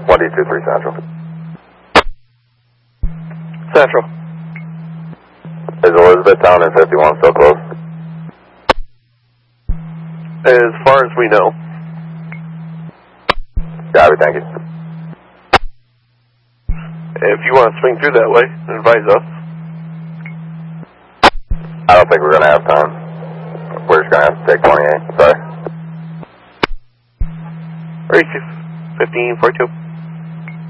1D23 Central. Central. Is Elizabethtown and 51 still closed? As far as we know. Copy, thank you. If you want to swing through that way, advise us. I don't think we're going to have time. We're just going to have to take 28, sorry. Or 1542.